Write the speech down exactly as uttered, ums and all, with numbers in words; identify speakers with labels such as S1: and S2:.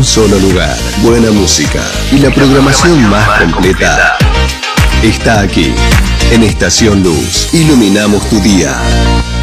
S1: solo lugar, buena música y la programación más completa está aquí. En Estación Luz, iluminamos tu día.